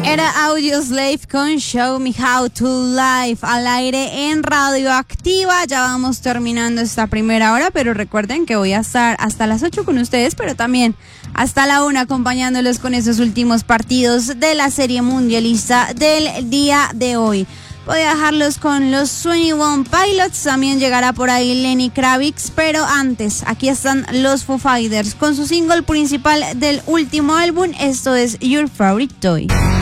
Era Audioslave con Show Me How to Live al aire en Radioactiva. Ya vamos terminando esta primera hora, pero recuerden que voy a estar hasta las 8 con ustedes, pero también hasta la 1 acompañándolos con esos últimos partidos de la serie mundialista del día de hoy. Voy a dejarlos con los 21 Pilots, también llegará por ahí Lenny Kravitz, pero antes, aquí están los Foo Fighters con su single principal del último álbum, esto es Your Favorite Toy.